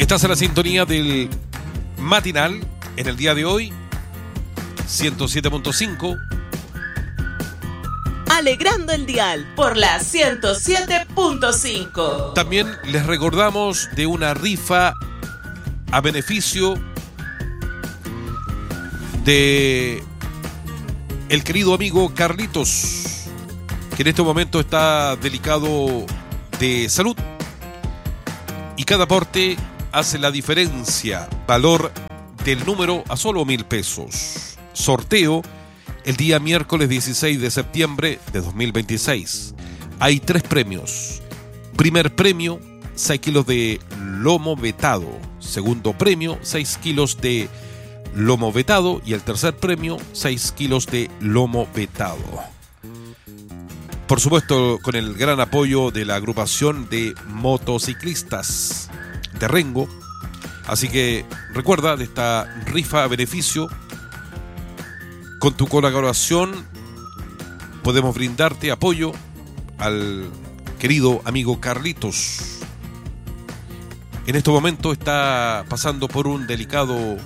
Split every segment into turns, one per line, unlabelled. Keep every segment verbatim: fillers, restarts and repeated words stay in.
Estás en la sintonía del matinal en el día de hoy, ciento siete punto cinco.
Alegrando el dial por la ciento siete punto cinco.
También les recordamos de una rifa a beneficio de el querido amigo Carlitos, que en este momento está delicado de salud, y cada aporte hace la diferencia. Valor del número a solo mil pesos. Sorteo el día miércoles dieciséis de septiembre de dos mil veintiséis. Hay tres premios. Primer premio, seis kilos de lomo vetado. Segundo premio, seis kilos de lomo vetado. Y el tercer premio, seis kilos de lomo vetado. Por supuesto, con el gran apoyo de la agrupación de motociclistas de Rengo. Así que recuerda de esta rifa a beneficio. Con tu colaboración podemos brindarte apoyo al querido amigo Carlitos. En este momento está pasando por un delicado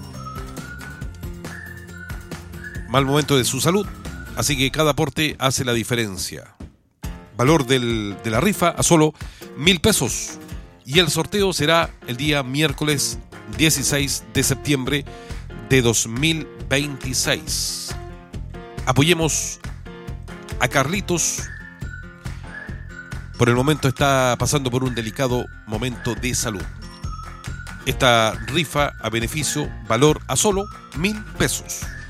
mal momento de su salud, así que cada aporte hace la diferencia. Valor del, de la rifa a solo mil pesos. Y el sorteo será el día miércoles dieciséis de septiembre de dos mil veintiséis. Apoyemos a Carlitos. Por el momento está pasando por un delicado momento de salud. Esta rifa a beneficio, valor a solo mil pesos.